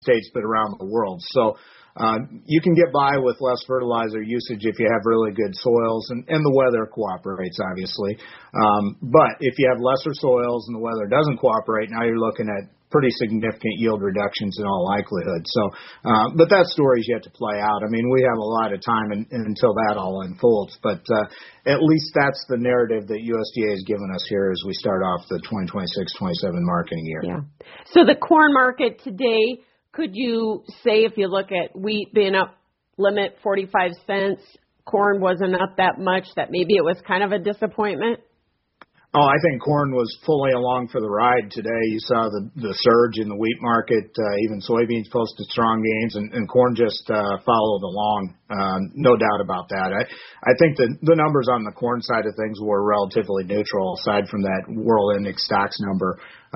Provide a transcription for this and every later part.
States, but around the world. So you can get by with less fertilizer usage if you have really good soils and the weather cooperates, obviously. But if you have lesser soils and the weather doesn't cooperate, now you're looking at pretty significant yield reductions in all likelihood. So, but that story's yet to play out. I mean, we have a lot of time until that all unfolds, but at least that's the narrative that USDA has given us here as we start off the 2026-27 marketing year. Yeah. So the corn market today, could you say, if you look at wheat being up limit 45 cents, corn wasn't up that much, that maybe it was kind of a disappointment? Oh, I think corn was fully along for the ride today. You saw the surge in the wheat market. Even soybeans posted strong gains, and corn just followed along. No doubt about that. I think the numbers on the corn side of things were relatively neutral, aside from that World Index Stocks number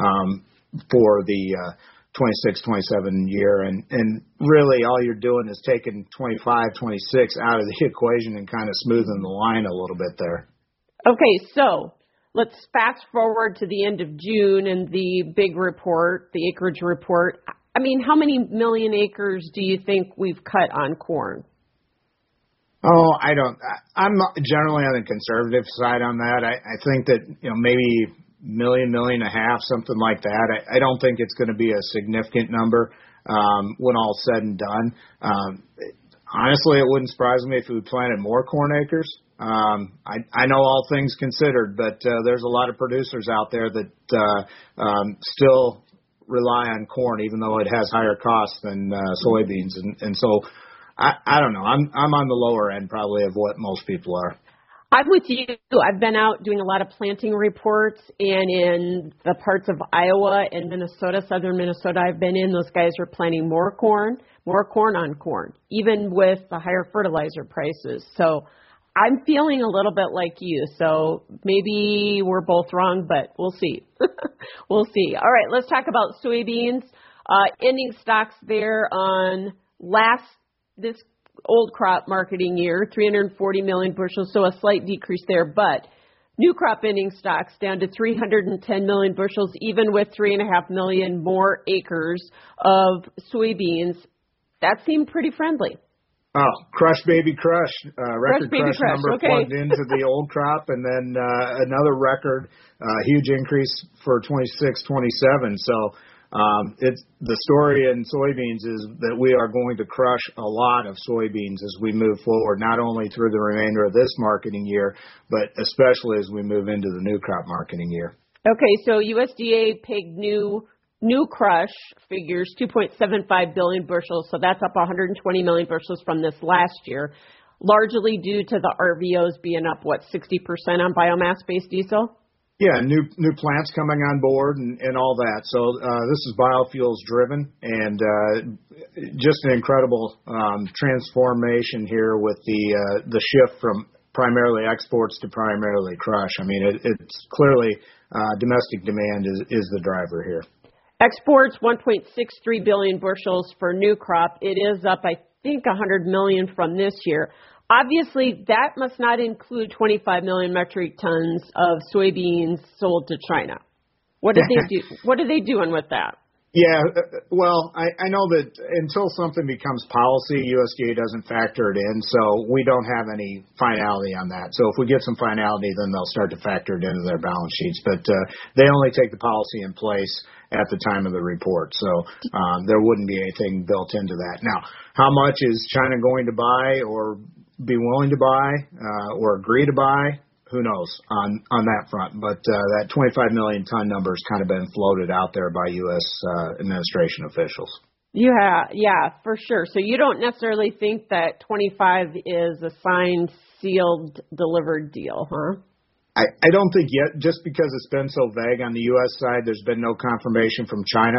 for the 26-27 year. And really all you're doing is taking 25, 26 out of the equation and kind of smoothing the line a little bit there. Okay, so let's fast forward to the end of June and the big report, the acreage report. I mean, how many million acres do you think we've cut on corn? Oh, I'm generally on the conservative side on that. I think that, maybe million and a half, something like that. I don't think it's going to be a significant number when all's said and done. Honestly, it wouldn't surprise me if we planted more corn acres. I know all things considered, but there's a lot of producers out there that still rely on corn, even though it has higher costs than soybeans. And so I don't know. I'm on the lower end probably of what most people are. I'm with you. I've been out doing a lot of planting reports, and in the parts of Iowa and Minnesota, southern Minnesota I've been in, those guys are planting more corn on corn, even with the higher fertilizer prices. So I'm feeling a little bit like you. So maybe we're both wrong, but we'll see. We'll see. All right, let's talk about soybeans. Ending stocks there on this old crop marketing year, 340 million bushels, so a slight decrease there. But new crop ending stocks down to 310 million bushels, even with 3.5 million more acres of soybeans. That seemed pretty friendly. Oh, crush, baby, crush. Record crush number okay. Plugged into the old crop, and then another record, huge increase for 26-27. So it's the story in soybeans is that we are going to crush a lot of soybeans as we move forward, not only through the remainder of this marketing year, but especially as we move into the new crop marketing year. Okay, so USDA pegged new crush figures 2.75 billion bushels, so that's up 120 million bushels from this last year, largely due to the RVOs being up, 60% on biomass-based diesel? Yeah, new plants coming on board and all that. So this is biofuels driven, and just an incredible transformation here with the shift from primarily exports to primarily crush. I mean, it's clearly domestic demand is the driver here. Exports 1.63 billion bushels for new crop. It is up, I think, 100 million from this year. Obviously, that must not include 25 million metric tons of soybeans sold to China. What did they do? What are they doing with that? Yeah, well, I know that until something becomes policy, USDA doesn't factor it in, so we don't have any finality on that. So if we get some finality, then they'll start to factor it into their balance sheets. But they only take the policy in place at the time of the report, so there wouldn't be anything built into that. Now, how much is China going to buy or be willing to buy or agree to buy? Who knows on that front. But that 25 million ton number has kind of been floated out there by U.S. administration officials. Yeah, for sure. So you don't necessarily think that 25 is a signed, sealed, delivered deal, huh? I don't think yet, just because it's been so vague on the U.S. side. There's been no confirmation from China.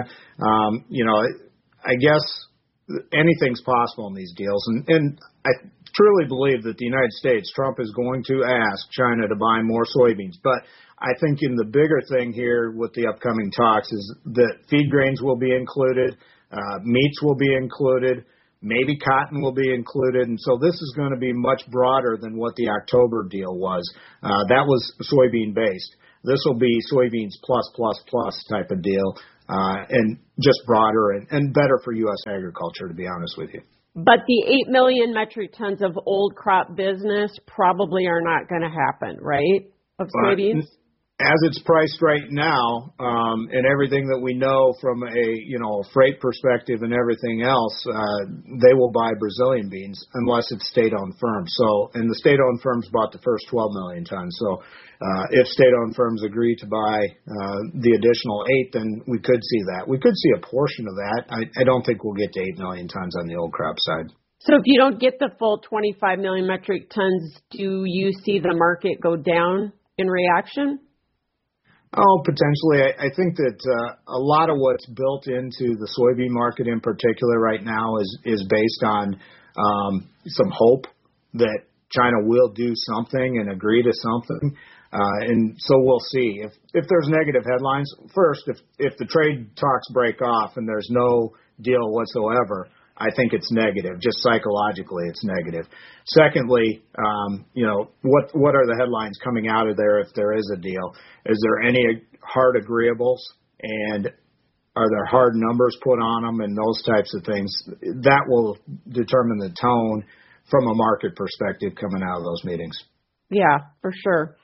I guess anything's possible in these deals. And I truly believe that the United States, Trump is going to ask China to buy more soybeans. But I think in the bigger thing here with the upcoming talks is that feed grains will be included, meats will be included, maybe cotton will be included. And so this is going to be much broader than what the October deal was. That was soybean based. This will be soybeans plus type of deal. and just broader and better for U.S. agriculture, to be honest with you. But the 8 million metric tons of old crop business probably are not going to happen, right, of soybeans? As it's priced right now, and everything that we know from a freight perspective and everything else, they will buy Brazilian beans unless it's state-owned firms. So, and the state-owned firms bought the first 12 million tons. So, if state-owned firms agree to buy the additional 8, then we could see that. We could see a portion of that. I don't think we'll get to 8 million tons on the old crop side. So if you don't get the full 25 million metric tons, do you see the market go down in reaction? Oh, potentially. I think that a lot of what's built into the soybean market in particular right now is based on some hope that China will do something and agree to something. And so we'll see. If there's negative headlines, first, if the trade talks break off and there's no deal whatsoever, I think it's negative. Just psychologically, it's negative. Secondly, what are the headlines coming out of there if there is a deal? Is there any hard agreeables, and are there hard numbers put on them, and those types of things? That will determine the tone from a market perspective coming out of those meetings. Yeah, for sure.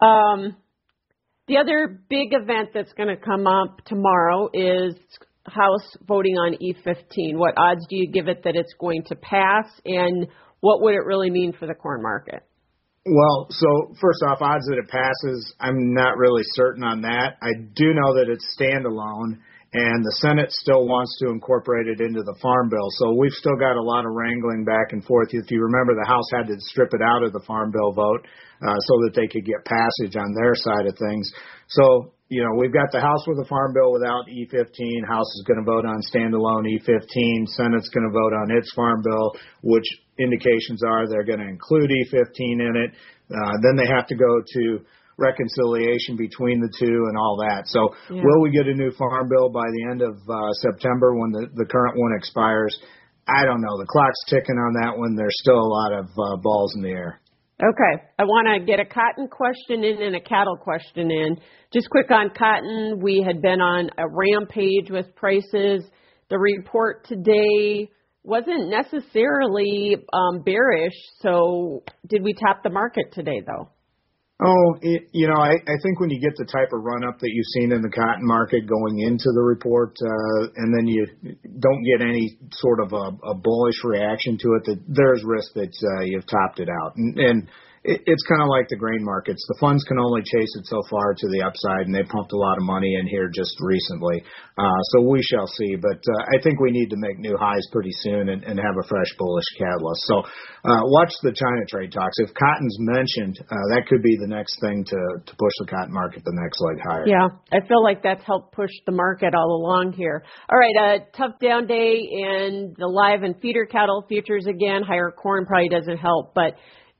The other big event that's going to come up tomorrow is House voting on E15. What odds do you give it that it's going to pass, and what would it really mean for the corn market? Well, so first off, odds that it passes, I'm not really certain on that. I do know that it's standalone, and the Senate still wants to incorporate it into the Farm Bill. So we've still got a lot of wrangling back and forth. If you remember, the House had to strip it out of the Farm Bill vote so that they could get passage on their side of things. So, we've got the House with the Farm Bill without E15. House is going to vote on standalone E15. Senate's going to vote on its Farm Bill, which indications are they're going to include E15 in it. Then they have to go to reconciliation between the two and all that. So Will we get a new Farm Bill by the end of September when the current one expires? I don't know. The clock's ticking on that one. There's still a lot of balls in the air. Okay. I want to get a cotton question in and a cattle question in. Just quick on cotton, we had been on a rampage with prices. The report today wasn't necessarily bearish, so did we tap the market today, though? Oh, I think when you get the type of run-up that you've seen in the cotton market going into the report, and then you don't get any sort of a bullish reaction to it, that there's risk that you've topped it out. And it's kind of like the grain markets. The funds can only chase it so far to the upside, and they pumped a lot of money in here just recently. So we shall see. But I think we need to make new highs pretty soon and have a fresh bullish catalyst. So watch the China trade talks. If cotton's mentioned, that could be the next thing to push the cotton market the next leg higher. Yeah, I feel like that's helped push the market all along here. All right, a tough down day in the live and feeder cattle futures again. Higher corn probably doesn't help, but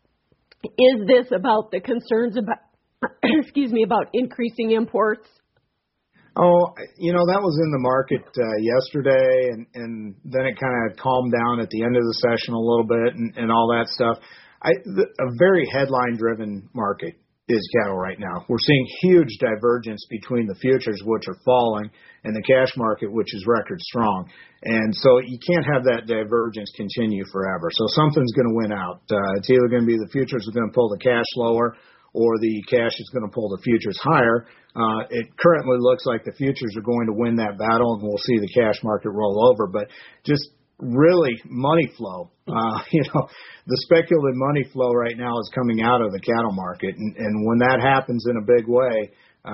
is this about the concerns about, about increasing imports? Oh, that was in the market yesterday, and then it kind of calmed down at the end of the session a little bit and all that stuff. A very headline-driven market is cattle right now. We're seeing huge divergence between the futures, which are falling, and the cash market, which is record strong. And so you can't have that divergence continue forever. So something's going to win out. It's either going to be the futures are going to pull the cash lower, or the cash is going to pull the futures higher. It currently looks like the futures are going to win that battle, and we'll see the cash market roll over. But just really money flow. The speculative money flow right now is coming out of the cattle market. And when that happens in a big way,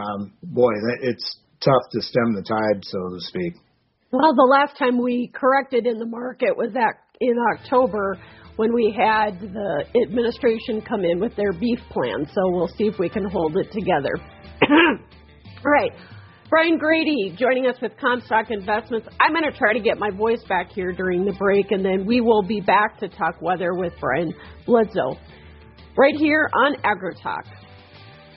it's tough to stem the tide, so to speak. Well, the last time we corrected in the market was in October when we had the administration come in with their beef plan. So we'll see if we can hold it together. All right. Brian Grady joining us with Comstock Investments. I'm going to try to get my voice back here during the break, and then we will be back to talk weather with Brian Bledsoe right here on AgriTalk.